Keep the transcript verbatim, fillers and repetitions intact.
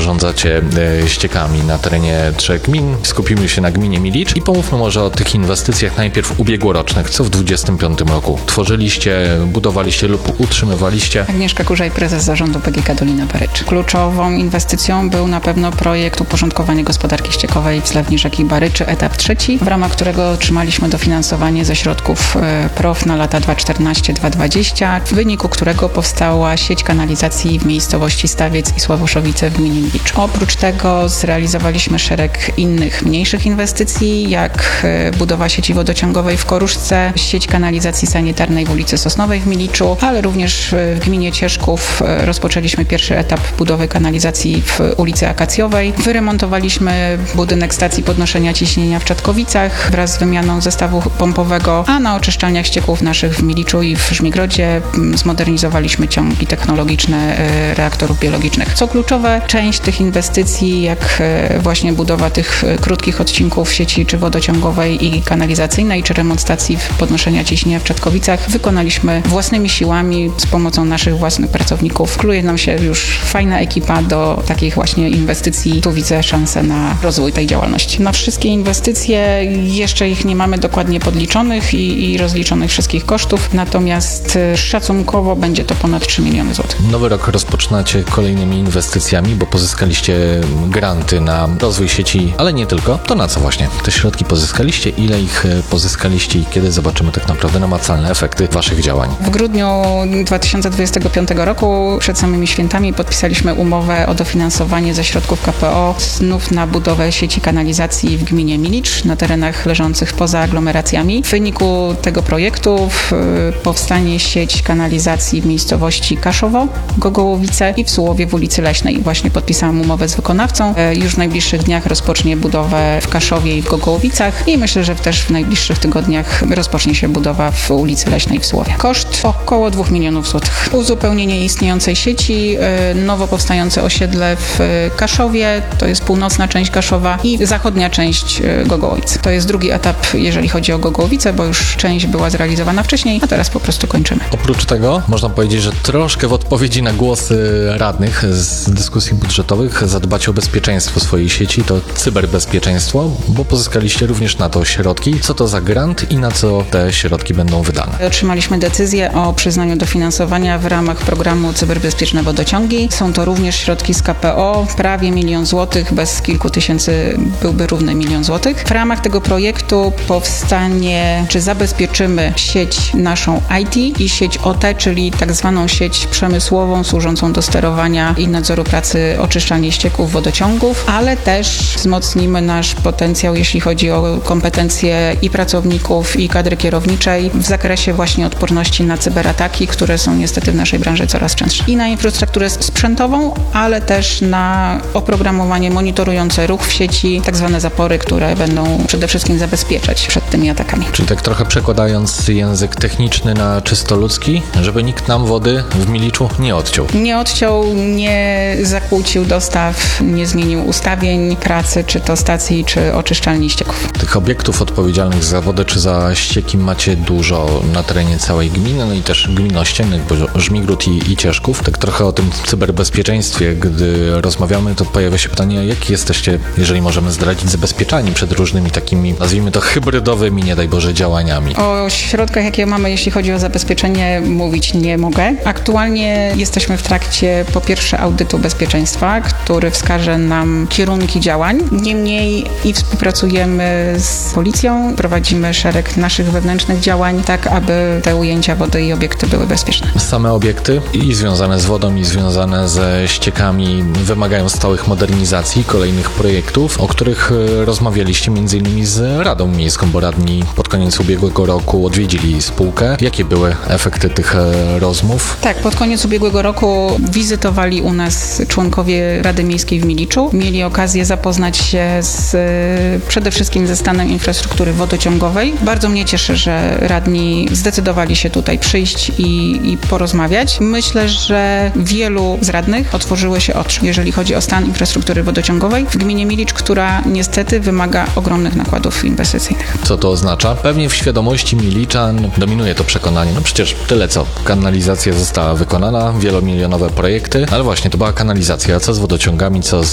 zarządzacie e, ściekami na terenie trzech gmin. Skupimy się na gminie Milicz i pomówmy może o tych inwestycjach najpierw ubiegłorocznych. Co w dwudziestym piątym roku tworzyliście, budowaliście lub utrzymywaliście? Agnieszka Kurzaj, prezes zarządu P G K Dolina Barycz. Kluczową inwestycją był na pewno projekt uporządkowania gospodarki ściekowej w zlewni rzeki Baryczy, etap trzeci, w ramach którego otrzymaliśmy dofinansowanie ze środków P R O W na lata dwa tysiące czternaście do dwa tysiące dwudziestego, w wyniku którego powstała sieć kanalizacji w miejscowości Stawiec i Sławoszowice w gminie Milicz. Oprócz tego zrealizowaliśmy szereg innych mniejszych inwestycji, jak budowa sieci wodociągowej w Koruszce, sieć kanalizacji sanitarnej w ulicy Sosnowej w Miliczu, ale również w gminie Cieszków rozpoczęliśmy pierwszy etap budowy kanalizacji w ulicy Akacjowej. Wyremontowaliśmy budynek stacji podnoszenia ciśnienia w Czatkowicach wraz z wymianą zestawu pompowego, a na oczyszczalniach ścieków naszych w Miliczu i w Żmigrodzie zmodernizowaliśmy ciągi technologiczne reaktorów biologicznych. Co kluczowe, część tych inwestycji, jak właśnie budowa tych krótkich odcinków sieci czy wodociągowej i kanalizacyjnej, czy remont stacji podnoszenia ciśnienia w Czatkowicach wykonaliśmy własnymi siłami z pomocą naszych własnych pracowników. Kluje nam się już fajna ekipa do takich właśnie inwestycji. Tu widzę szansę na rozwój tej działalności. Na wszystkie inwestycje jeszcze ich nie mamy dokładnie podliczonych i, i rozliczonych wszystkich kosztów, natomiast szacunkowo będzie to ponad trzy miliony złotych. Nowy rok rozpoczynacie kolejnymi inwestycjami, bo pozyskaliście granty na rozwój sieci, ale nie tylko. To na co właśnie te środki pozyskaliście? Ile ich pozyskaliście i kiedy zobaczymy tak naprawdę namacalne efekty waszych działań? W grudniu dwa tysiące dwudziestego piątego roku przed samymi świętami podpisaliśmy umowę o dofinansowanie ze środków K P O znów na budowę sieci kanalizacji w gminie Milicz na terenach leżących poza aglomeracjami. W wyniku tego projektu powstanie sieć kanalizacji w miejscowości Kaszowo, Gogołowice i w Sułowie w ulicy Leśnej. Właśnie podpisałam umowę z wykonawcą. Już w najbliższych dniach rozpocznie budowę w Kaszowie i w Gogołowicach i myślę, że też w najbliższych tygodniach rozpocznie się budowa w ulicy Leśnej w Sułowie. Koszt około dwóch milionów złotych. Uzupełnienie istniejącej sieci, nowo powstające osiedle w Kaszowie, to jest północna część Kaszowa i zachodnia część Gogołowic. To jest drugi etap, jeżeli chodzi o Gogołowice, bo już część była zrealizowana wcześniej, a teraz po prostu kończymy. Oprócz tego można powiedzieć, że troszkę w odpowiedzi na głosy radnych z dyskusji budżetowych zadbacie o bezpieczeństwo swojej sieci, to cyberbezpieczeństwo, bo pozyskaliście również na to środki. Co to za grant i na co te środki będą wydane? Otrzymaliśmy decyzję o przyznaniu dofinansowania w ramach programu Cyberbezpieczne Wodociągi. Są to również środki z K P O, prawie milion złotych, bez kilku tysięcy byłby równy milion złotych. W ramach tego projektu powstanie, czy zabezpieczymy sieć naszą I T i sieć O T, czyli tak zwaną sieć przemysłową służącą do sterowania i nadzoru pracy oczyszczalni ścieków, wodociągów, ale też wzmocnimy nasz potencjał, jeśli chodzi o kompetencje i pracowników, i kadry kierowniczej w zakresie właśnie odporności na cyberataki, które są niestety w naszej branży coraz częstsze. I na infrastrukturę sprzętową, ale też na oprogramowanie monitorujące ruch w sieci, tak zwane zapory, które będą przede wszystkim zabezpieczać przed tymi atakami. Czyli tak trochę przekładając język techniczny na czysto ludzki, żeby nikt nam wody w Miliczu nie odciął. Nie odciął, nie zakłócił dostaw, nie zmienił ustawień pracy, czy to stacji, czy oczyszczalni ścieków. Tych obiektów odpowiedzialnych za wodę czy za ścieki macie dużo na terenie całej gminy, no i też gmin ościennych, bo Żmigród i, i Cieszków. Tak trochę o tym cyberbezpieczeństwie, gdy rozmawiamy, to pojawia się pytanie, jak jesteście, jeżeli możemy zdradzić, zabezpieczani przed różnymi takimi, nazwijmy to hybrydowymi, nie daj Boże, działaniami. O środkach, jakie mamy, jeśli chodzi o zabezpieczenie, mówić nie mogę. Aktualnie jesteśmy w trakcie po pierwsze audytu bezpieczeństwa, który wskaże nam kierunki działań. Niemniej i współpracujemy z policją, prowadzimy szereg naszych wewnętrznych działań, tak aby te ujęcia wody i obiekty były bezpieczne. Same obiekty i związane z wodą, i związane ze ściekami wymagają stałych modernizacji, kolejnych projektów, o których rozmawialiście między innymi z Radą Miejską, bo radni pod koniec ubiegłego roku odwiedzili spółkę. Jakie były efekty tych rozmów? Tak, pod koniec ubiegłego roku wizytowali u nas członkowie Rady Miejskiej w Miliczu. Mieli okazję zapoznać się z, przede wszystkim ze stanem infrastruktury wodociągowej. Bardzo mnie cieszy, że radni zdecydowali się tutaj przyjść i, i porozmawiać. Myślę, że wielu z radnych otworzyły się oczy, jeżeli chodzi o stan infrastruktury wodociągowej w gminie Milicz, która niestety wymaga ogromnych nakładów inwestycyjnych. Co to oznacza? Pewnie w świadomości Miliczan dominuje to przekonanie. No przecież tyle co. Kanalizacja została wykonana, wielomilionowe projekty, ale właśnie to była kanalizacja. A co z wodociągami, co z